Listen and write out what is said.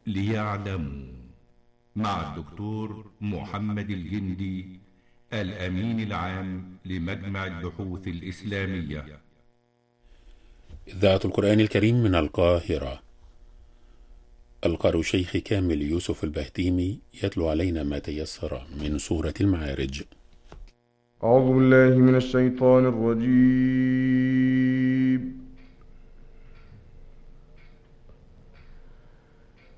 ليعلموا، مع الدكتور محمد الجندي، الأمين العام لمجمع البحوث الإسلامية. إذاعة القرآن الكريم من القاهرة. القارئ الشيخ كامل يوسف البهتيمي يتلو علينا ما تيسر من سورة المعارج. أعوذ بالله من الشيطان الرجيم.